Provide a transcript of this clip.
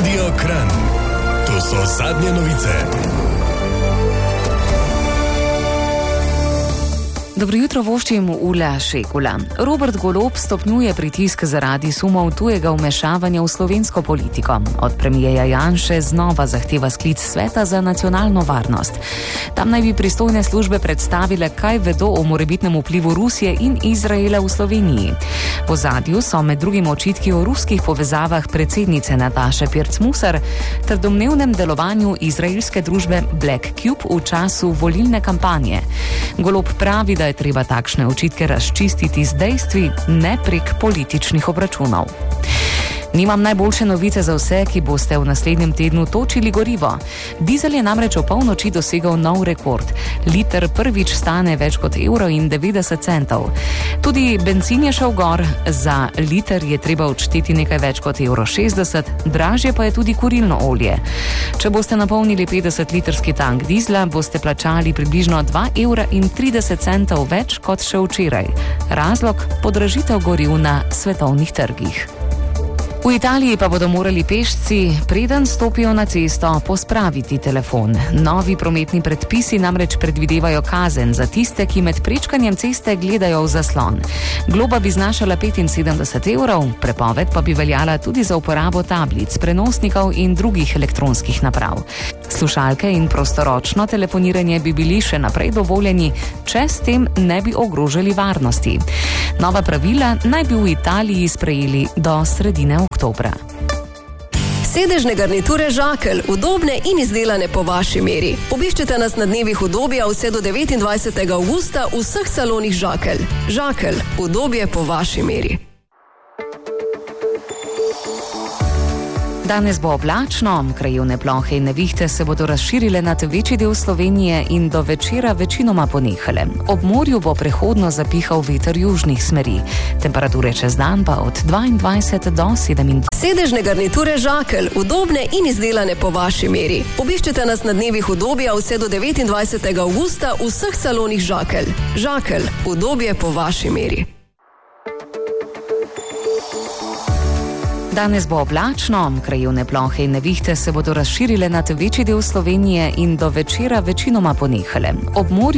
Radio Kranj. To so zadnje novice. Dobro jutro voščim Ula Šekula. Robert Golob stopnjuje pritisk zaradi sumov tujega vmešavanja v slovensko politiko. Od premijeja Janše znova zahteva sklic Sveta za nacionalno varnost. Tam naj bi pristojne službe predstavile, kaj vedo o morebitnem vplivu Rusije in Izraela v Sloveniji. V ozadju so med drugim očitki o ruskih povezavah predsednice Nataše Pirc-Musar ter domnevnem delovanju izraelske družbe Black Cube v času volilne kampanje. Golob pravi, da je treba takšne očitke razčistiti z dejstvi, ne prek političnih obračunov. Nimam najboljše novice za vse, ki boste v naslednjem tednu točili gorivo. Dizel je namreč o polnoči dosegel nov rekord. Liter prvič stane več kot €1,90. Tudi bencin je šel gor, za liter je treba odšteti nekaj več kot €1,60, dražje pa je tudi kurilno olje. Če boste napolnili 50-litrski tank dizla, boste plačali približno €2,30 več kot še včeraj. Razlog: podražitev goriv na svetovnih trgih. V Italiji pa bodo morali pešci, preden stopijo na cesto, pospraviti telefon. Novi prometni predpisi namreč predvidevajo kazen za tiste, ki med prečkanjem ceste gledajo v zaslon. Globa bi znašala €75, prepoved pa bi veljala tudi za uporabo tablic, prenosnikov in drugih elektronskih naprav. Slušalke in prostoročno telefoniranje bi bili še naprej dovoljeni, če s tem ne bi ogrožali varnosti. Nova pravila naj bi v Italiji sprejeli do sredine oktobra. Sedežne garniture Žakelj, udobne in izdelane po vaši meri. Obiščite nas na dnevih udobja vse do 29. avgusta v vseh salonih Žakelj. Žakelj, udobje po vaši meri. Danes bo oblačno, krajevne plohe in nevihte se bodo razširile nad večji del Slovenije in do večera večinoma ponehale. Ob morju bo prehodno zapihal veter južnih smeri. Temperature čez dan pa od 22 do 27. Sedežne garniture Žakelj, udobne in izdelane po vaši meri. Obiščite nas na dnevih udobja vse do 29. avgusta v vseh salonih Žakelj. Žakelj, udobje po vaši meri. Danes bo oblačno, krajevne plohe in nevihte se bodo razširile nad večji del Slovenije in do večera večinoma ponehale. Ob morju